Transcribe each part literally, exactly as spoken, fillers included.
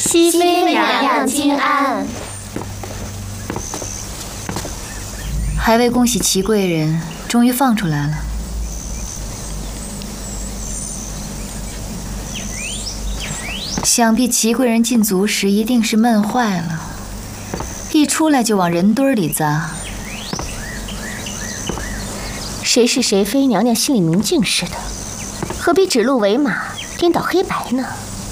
熹妃娘娘金安。 还未恭喜祺贵人终于放出来了。想必祺贵人进族时一定是闷坏了，一出来就往人堆里砸。 谁是谁非，娘娘心里明镜似的，何必指鹿为马，颠倒黑白呢？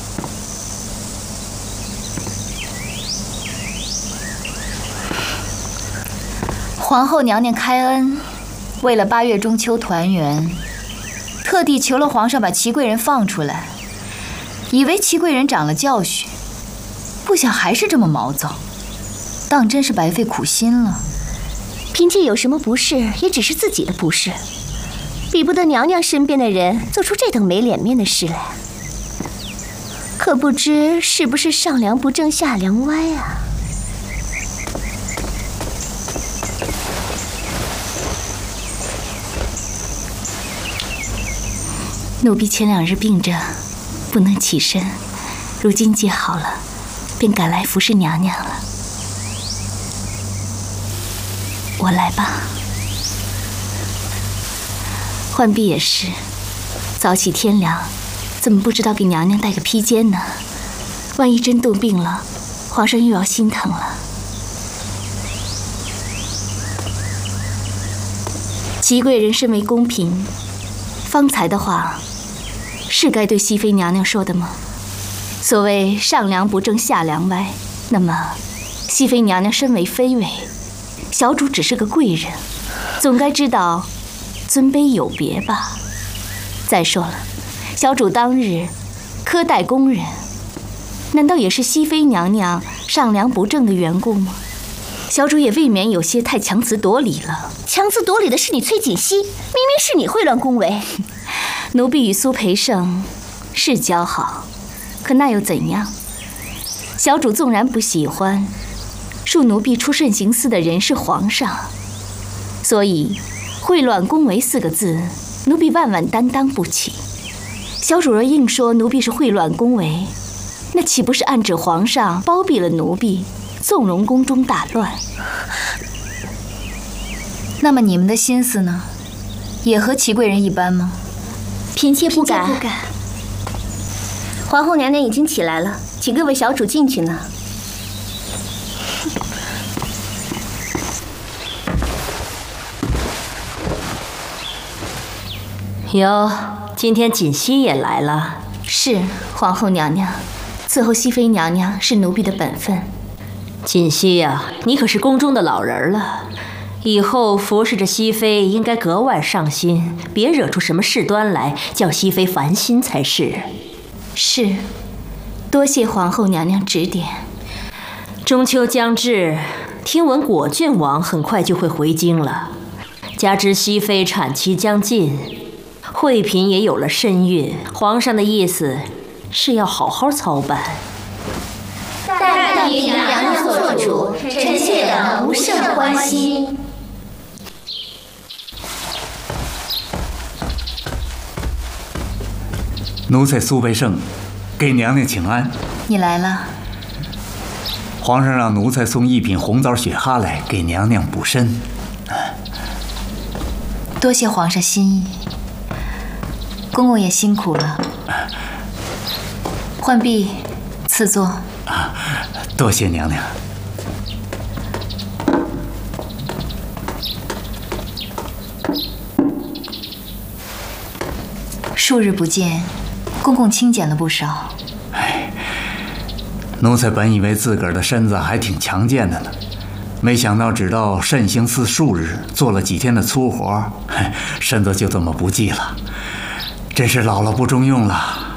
皇后娘娘开恩，为了八月中秋团圆，特地求了皇上把祺贵人放出来，以为祺贵人长了教训，不想还是这么毛躁，当真是白费苦心了。 嫔妾有什么不是，也只是自己的不是，比不得娘娘身边的人做出这等没脸面的事来。可不知是不是上梁不正下梁歪啊？ 奴婢前两日病着，不能起身，如今接好了，便赶来服侍娘娘了。我来吧。浣碧也是，早起天凉，怎么不知道给娘娘带个披肩呢？万一真冻病了，皇上又要心疼了。祺贵人身为宫嫔，方才的话是该对熹妃娘娘说的吗？所谓上梁不正下梁歪，那么熹妃娘娘身为妃位，小主只是个贵人，总该知道尊卑有别吧。再说了，小主当日苛待宫人，难道也是熹妃娘娘上梁不正的缘故吗？小主也未免有些太强词夺理了。 强词夺理的是你崔槿汐，明明是你秽乱宫闱。 奴婢与苏培盛是交好，可那又怎样？小主纵然不喜欢，恕奴婢出慎刑司的人是皇上，所以秽乱宫闱四个字，奴婢万万担当不起。小主若硬说奴婢是秽乱宫闱，那岂不是暗指皇上包庇了奴婢，纵容宫中大乱？ 那么你们的心思呢？也和祺贵人一般吗？ 嫔妾不敢。 不敢。 皇后娘娘已经起来了，请各位小主进去呢。 哟，今天槿汐也来了。 是，皇后娘娘，伺候熹妃娘娘是奴婢的本分。 槿汐呀，你可是宫中的老人了，以后服侍着熹妃应该格外上心，别惹出什么事端来，叫熹妃烦心才是。 是，多谢皇后娘娘指点。 中秋将至，听闻果郡王很快就会回京了，加之熹妃产期将近，惠嫔也有了身孕，皇上的意思是要好好操办。 大嫔娘娘做主，臣妾等无甚欢心。 奴才苏培盛，给娘娘请安。 你来了。 皇上让奴才送一品红枣雪蛤来给娘娘补身。 多谢皇上心意，公公也辛苦了。浣碧，赐座。 啊，多谢娘娘。 数日不见，公公清减了不少。 哎，奴才本以为自个儿的身子还挺强健的呢，没想到只到慎刑司数日，做了几天的粗活，身子就这么不济了，真是老了不中用了。